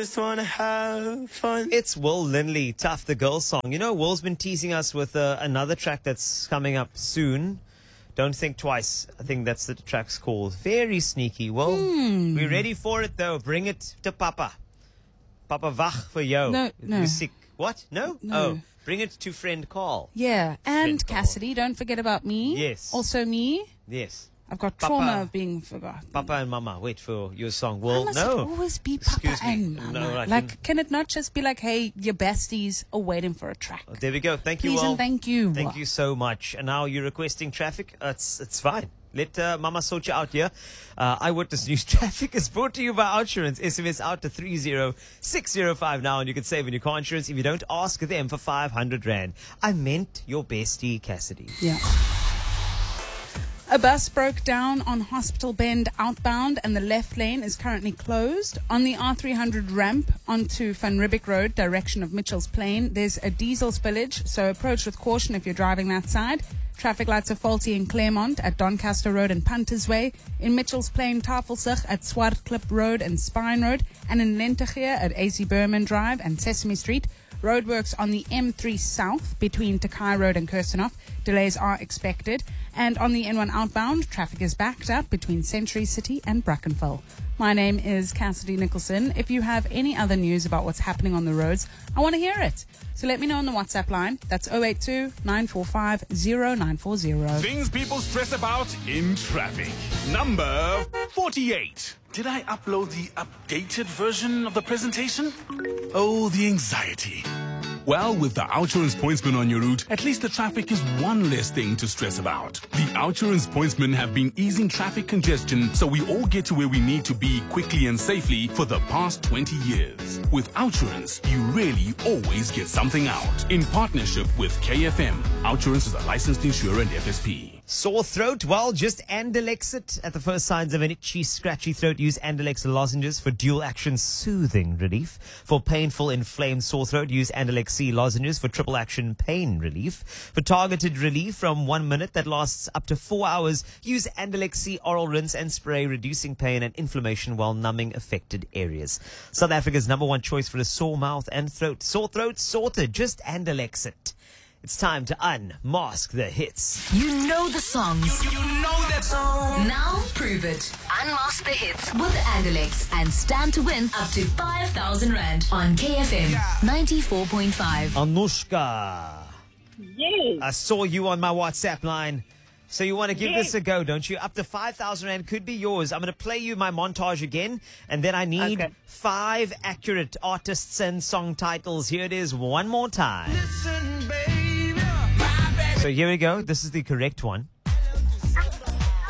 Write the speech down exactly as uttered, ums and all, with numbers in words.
just wanna have fun. It's Will Lindley, Tough the Girl song. You know, Will's been teasing us with uh, another track that's coming up soon. Don't think twice. I think that's the track's called. Very sneaky. Well, Hmm. we're ready for it though. Bring it to Papa. Papa wach for yo. No, no. Musiek. What? No? No. Oh, bring it to friend Carl. Yeah, and Friend Carl. Cassidy, don't forget about me. Yes. Also me. Yes. I've got Papa. trauma of being forgotten. Papa and Mama. Wait for your song. Why Well, must no. it always be Papa Excuse me. and Mama? No, I like, can- can it not just be like, hey, your besties are waiting for a track? There we go. Thank you, Please Will. and thank you. Thank you so much. And now you're requesting traffic. Uh, it's it's fine. Let uh, Mama sort you out here. Uh, Eyewitness News Traffic is brought to you by Outsurance. S M S out to three zero six zero five now and you can save on your car insurance if you don't ask them for five hundred rand. I meant your bestie, Cassidy. Yeah. A bus broke down on Hospital Bend outbound and the left lane is currently closed. On the R three hundred ramp onto Van Riebeek Road, direction of Mitchell's Plain, there's a diesel spillage, so approach with caution if you're driving that side. Traffic lights are faulty in Claremont at Doncaster Road and Punters Way, in Mitchell's Plain, Tafelsig at Swartklip Road and Spine Road, and in Lentegeur at A C Berman Drive and Sesame Street. Roadworks on the M three South between Takai Road and Kirstenhof. Delays are expected. And on the N one outbound, traffic is backed up between Century City and Brackenfell. My name is Cassidy Nicholson. If you have any other news about what's happening on the roads, I want to hear it. So let me know on the WhatsApp line. That's zero eight two nine four five zero nine four zero. Things people stress about in traffic. Number forty-eight. Did I upload the updated version of the presentation? Oh, the anxiety. Well, with the Outsurance Pointsman on your route, at least the traffic is one less thing to stress about. The Outsurance Pointsmen have been easing traffic congestion so we all get to where we need to be quickly and safely for the past twenty years. With Outsurance, you really always get something out. In partnership with K F M, Outsurance is a licensed insurer and F S P. Sore throat? Well, just Andalex it. At the first signs of an itchy, scratchy throat, use Andalex lozenges for dual action soothing relief. For painful, inflamed sore throat, use Andalex C lozenges for triple action pain relief. For targeted relief from one minute that lasts up to four hours, use Andalex C oral rinse and spray, reducing pain and inflammation while numbing affected areas. South Africa's number one choice for a sore mouth and throat. Sore throat sorted. Just Andalex it. It's time to unmask the hits. You know the songs. You know that song. Now prove it. Unmask the hits with Andalex and stand to win up to five thousand rand on K F M ninety-four point five. Anushka, Yes. I saw you on my WhatsApp line. So you want to give Yes. this a go, don't you? Up to five thousand rand could be yours. I'm going to play you my montage again, and then I need Okay. five accurate artists and song titles. Here it is one more time. So here we go. This is the correct one.